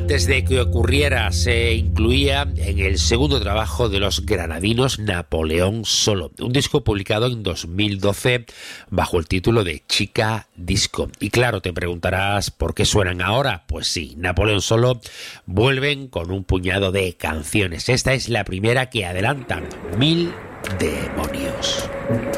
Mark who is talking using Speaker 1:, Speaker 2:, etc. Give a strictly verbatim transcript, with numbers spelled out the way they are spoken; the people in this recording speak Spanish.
Speaker 1: Antes de que ocurriera, se incluía en el segundo trabajo de los granadinos Napoleón Solo, un disco publicado en dos mil doce bajo el título de Chica Disco. Y claro, te preguntarás por qué suenan ahora. Pues sí, Napoleón Solo vuelven con un puñado de canciones. Esta es la primera que adelantan, Mil Demonios.